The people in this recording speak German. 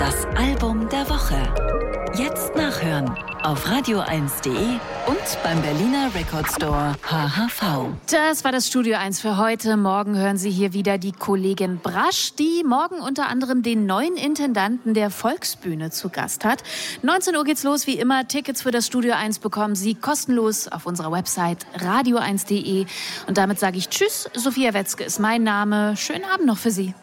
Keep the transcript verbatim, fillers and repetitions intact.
Das Album der Woche. Jetzt nachhören auf radio eins punkt de und beim Berliner Record Store H H V. Das war das Studio eins für heute. Morgen hören Sie hier wieder die Kollegin Brasch, die morgen unter anderem den neuen Intendanten der Volksbühne zu Gast hat. neunzehn Uhr geht's los, wie immer. Tickets für das Studio eins bekommen Sie kostenlos auf unserer Website radio eins punkt de. Und damit sage ich Tschüss. Sophia Wetzke ist mein Name. Schönen Abend noch für Sie.